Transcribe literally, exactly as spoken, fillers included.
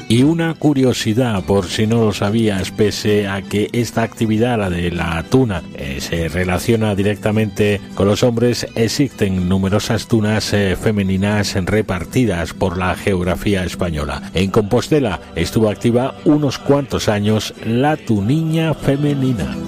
Y una curiosidad, por si no lo sabías, pese a que esta actividad, la de la tuna, eh, se relaciona directamente con los hombres, existen numerosas tunas eh, femeninas repartidas por la geografía española. En Compostela estuvo activa unos cuantos años la tuniña femenina.